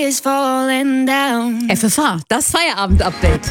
FFH, das Feierabend-Update.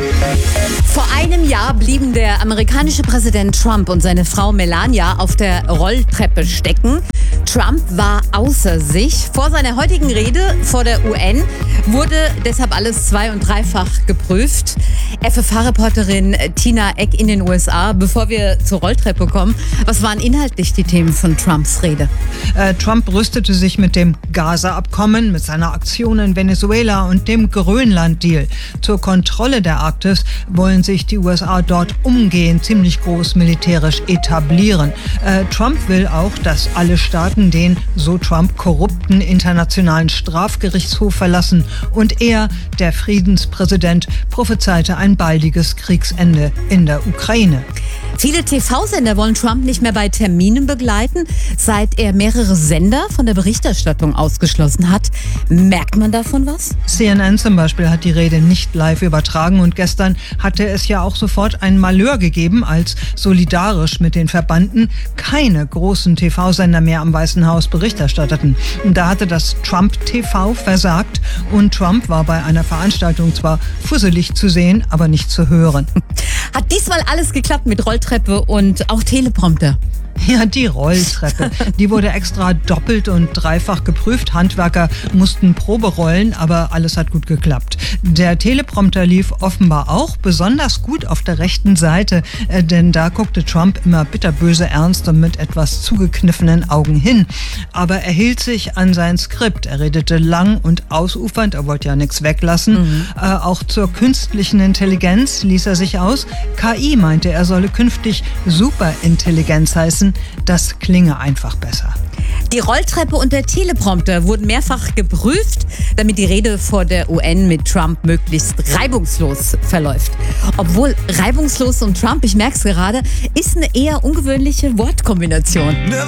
Vor einem Jahr blieben der amerikanische Präsident Trump und seine Frau Melania auf der Rolltreppe stecken. Trump war außer sich. Vor seiner heutigen Rede vor der UN wurde deshalb alles zwei- und dreifach geprüft. FFH-Reporterin Tina Eck in den USA. Bevor wir zur Rolltreppe kommen, was waren inhaltlich die Themen von Trumps Rede? Trump rüstete sich mit dem Gaza-Abkommen, mit seiner Aktion in Venezuela und dem Grönland-Deal. Zur Kontrolle der Arktis wollen sich die USA dort umgehend ziemlich groß militärisch etablieren. Trump will auch, dass alle Staaten den, so Trump, korrupten Internationalen Strafgerichtshof verlassen. Und er, der Friedenspräsident, prophezeite ein baldiges Kriegsende in der Ukraine. Viele TV-Sender wollen Trump nicht mehr bei Terminen begleiten, seit er mehrere Sender von der Berichterstattung ausgeschlossen hat. Merkt man davon was? CNN zum Beispiel hat die Rede nicht live übertragen und gestern hatte es ja auch sofort ein Malheur gegeben, als solidarisch mit den Verbanden keine großen TV-Sender mehr am Weißen Haus Bericht erstatteten. Da hatte das Trump-TV versagt und Trump war bei einer Veranstaltung zwar fusselig zu sehen, aber nicht zu hören. Hat diesmal alles geklappt mit Rolltreppe und auch Teleprompter? Ja, die Rolltreppe. Die wurde extra doppelt und dreifach geprüft. Handwerker mussten Probe rollen, aber alles hat gut geklappt. Der Teleprompter lief offenbar auch besonders gut auf der rechten Seite, denn da guckte Trump immer bitterböse ernst und mit etwas zugekniffenen Augen hin. Aber er hielt sich an sein Skript. Er redete lang und ausufernd, er wollte ja nichts weglassen. Auch zur künstlichen Intelligenz ließ er sich aus. KI meinte, er solle künftig Superintelligenz heißen. Das klinge einfach besser. Die Rolltreppe und der Teleprompter wurden mehrfach geprüft, damit die Rede vor der UN mit Trump möglichst reibungslos verläuft. Obwohl reibungslos und Trump, ich merke es gerade, ist eine eher ungewöhnliche Wortkombination.